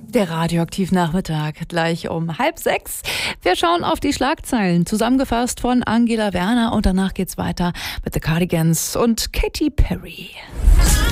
Der Radioaktiv-Nachmittag, gleich um 5:30. Wir schauen auf die Schlagzeilen, zusammengefasst von Angela Werner, und danach geht's weiter mit The Cardigans und Katy Perry.